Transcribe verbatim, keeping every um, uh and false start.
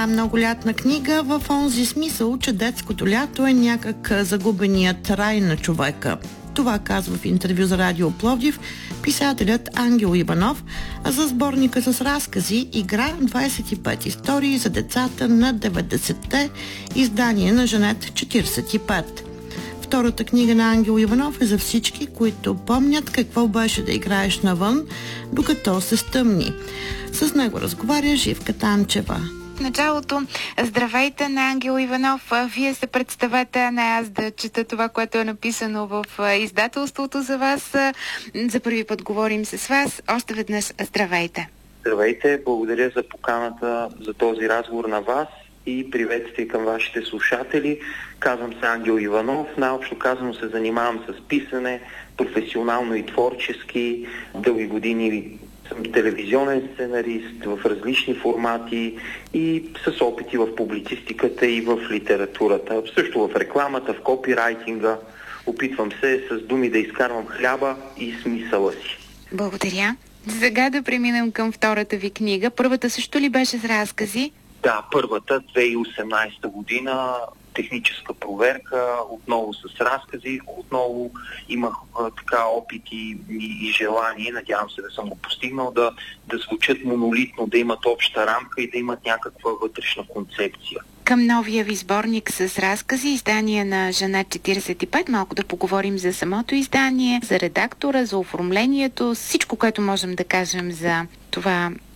Многолятна книга в онзи смисъл, че детското лято е някак загубеният рай на човека. Това казва в интервю за Радио Пловдив писателят Ангел Иванов, а за сборника с разкази игра двадесет и пет истории за децата на деветдесетте, издание на Жанет четиридесет и пет. Втората книга на Ангел Иванов е за всички, които помнят какво беше да играеш навън, докато се стъмни. С него разговаря Живка Танчева. В началото, здравейте на Ангел Иванов. Вие се представете, а не аз да чета това, което е написано в издателството за вас. За първи път говорим с вас. Още веднъж здравейте. Здравейте, благодаря за поканата за този разговор на вас и приветствие към вашите слушатели. Казвам се Ангел Иванов. Наобщо казано се занимавам с писане, професионално и творчески. Дълги години съм телевизионен сценарист в различни формати и с опити в публицистиката и в литературата. Също в рекламата, в копирайтинга. Опитвам се с думи да изкарвам хляба и смисъла си. Благодаря. Сега да преминем към втората ви книга. Първата също ли беше с разкази? Да, първата, две хиляди и осемнадесета година, техническа проверка, отново с разкази, отново имах а, така опити и, и желание, надявам се да съм го постигнал, да, да звучат монолитно, да имат обща рамка и да имат някаква вътрешна концепция. Към новия ви сборник с разкази, издание на Жанет четиридесет и пет, малко да поговорим за самото издание, за редактора, за оформлението, всичко, което можем да кажем за това